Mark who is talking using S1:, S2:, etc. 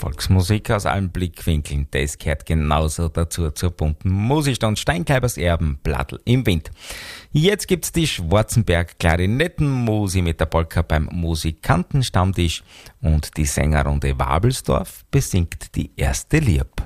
S1: Volksmusik aus allen Blickwinkeln, das gehört genauso dazu zur bunten Musikstunde. Steinkleibers Erben, Blattl im Wind. Jetzt gibt's die Schwarzenberg Klarinettenmusi mit der Polka beim Musikantenstammtisch und die Sängerrunde Wabelsdorf besingt die erste Lieb.